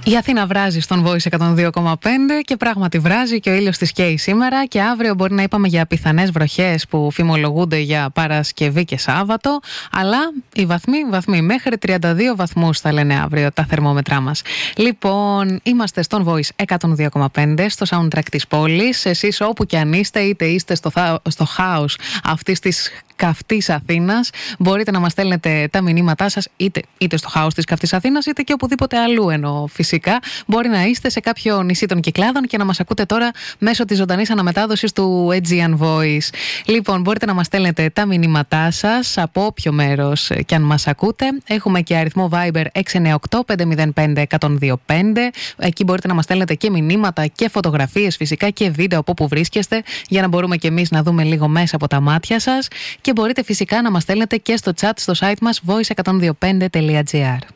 Η Αθήνα βράζει στον Voice 102,5 και πράγματι βράζει και ο ήλιος της καίει σήμερα και αύριο μπορεί να είπαμε για πιθανές βροχές που φημολογούνται για Παρασκευή και Σάββατο, αλλά οι βαθμοί μέχρι 32 βαθμούς θα λένε αύριο τα θερμόμετρά μας. Λοιπόν, είμαστε στον Voice 102,5 στο soundtrack της πόλης. Εσείς όπου και αν είστε, είτε είστε στο χάος αυτής της καυτής Αθήνας, μπορείτε να μας στέλνετε τα μηνύματά σας είτε στο χάος της καυτής Αθήνας είτε και οπουδήποτε αλλού, ενώ φυσικά μπορεί να είστε σε κάποιο νησί των Κυκλάδων και να μας ακούτε τώρα μέσω της ζωντανής αναμετάδοσης του Aegean Voice. Λοιπόν, μπορείτε να μας στέλνετε τα μηνύματά σας από όποιο μέρος και αν μας ακούτε. Έχουμε και αριθμό Viber 698-505-125. Εκεί μπορείτε να μας στέλνετε και μηνύματα και φωτογραφίες φυσικά και βίντεο από όπου βρίσκεστε, για να μπορούμε και εμείς να δούμε λίγο μέσα από τα μάτια σας. Και μπορείτε φυσικά να μας στέλνετε και στο chat στο site μας voice125.gr.